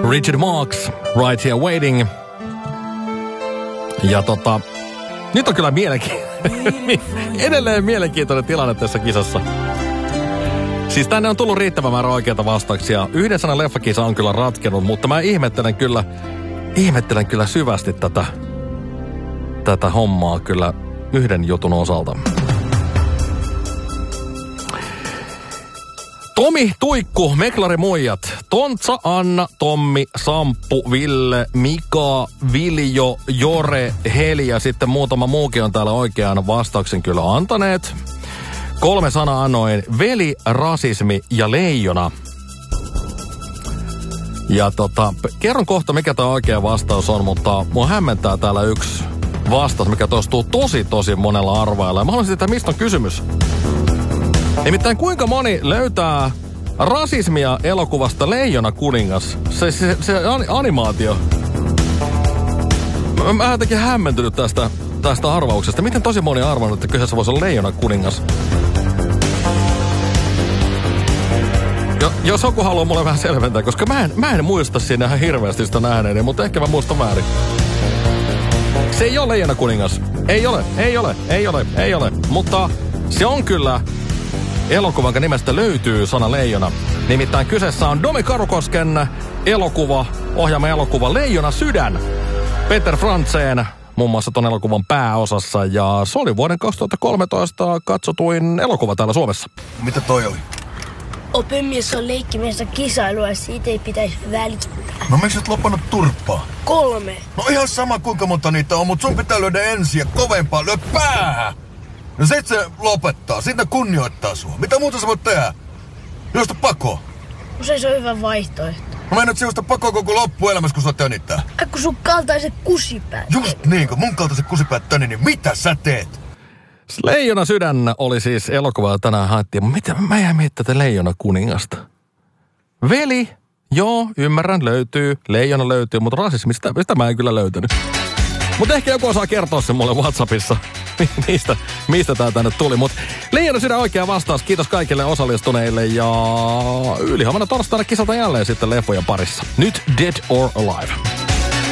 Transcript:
Richard Marx, Right Here Waiting. Ja nyt on kyllä edelleen mielenkiintoinen tilanne tässä kisassa. Siis tänne on tullut riittävän määrä oikeita vastauksia. Yhden sanan leffakisa on kyllä ratkenut, mutta mä ihmettelen kyllä syvästi tätä hommaa kyllä yhden jutun osalta. Tomi, Tuikku, Meklari Muijat, Tontsa, Anna, Tommi, Samppu, Ville, Mika, Viljo, Jore, Heli ja sitten muutama muukin on täällä oikean vastauksen kyllä antaneet. 3 sanaa annoin: veli, rasismi ja leijona. Ja kerron kohta mikä tämä oikea vastaus on, mutta mua hämmentää täällä yksi vastaus, mikä toistuu tosi monella arvailla. Mä haluaisin tietää, mistä on kysymys. Nimittäin kuinka moni löytää rasismia elokuvasta Leijona kuningas? Se animaatio. Mä oon jotenkin hämmentynyt tästä arvauksesta. Miten tosi moni arvannut, että kyseessä voisi olla Leijona kuningas? Jos joku haluaa mulle vähän selventää, koska mä en muista siinä ihan hirveästi sitä nähneeni, mutta ehkä mä muistan väärin. Se ei ole Leijona kuningas. Ei ole. Mutta se on kyllä elokuva, jonka nimestä löytyy sana leijona. Nimittäin kyseessä on Domi Karukosken ohjaama elokuva Leijona sydän. Peter Frantzen muun muassa ton elokuvan pääosassa, ja se oli vuoden 2013 katsotuin elokuva täällä Suomessa. Mitä toi oli? Opemies on leikkimiestä kisailua ja siitä ei pitäisi välittää. No miksi et lopannut turppaa? 3. No ihan sama kuinka monta niitä on, mutta sun pitää lyödä ensin ja kovempaa, lyö päähän! No sit se lopettaa, sitten kunnioittaa sua. Mitä muuta sä voit tehdä? Juosta pakoon. Usein se on hyvä vaihtoehto. No meinaat sä juosta pakoon koko loppuelämässä, kun sua tönittää. Kun sun kaltaiset kusipäät. Just niin, kun mun kaltaiset kusipäät töni, niin mitä sä teet? Leijona sydän oli siis elokuva, jota tänään haettiin. Mä jäin miettimään Leijona kuningasta. Veli, joo, ymmärrän, löytyy. Leijona löytyy, mutta rasismista sitä mä en kyllä löytänyt. Mutta ehkä joku osaa kertoa sen mulle WhatsAppissa, mistä tää tänne tuli. Mutta Leijona sydän oikea vastaus. Kiitos kaikille osallistuneille ja ylihuomenna torstaina kisataan jälleen sitten leffojen parissa. Nyt Dead or Alive.